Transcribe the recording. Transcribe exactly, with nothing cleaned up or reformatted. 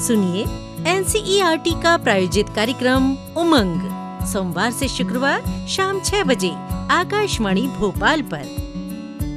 सुनिए एनसीईआरटी का प्रायोजित कार्यक्रम उमंग सोमवार से शुक्रवार शाम छह बजे आकाशवाणी भोपाल पर।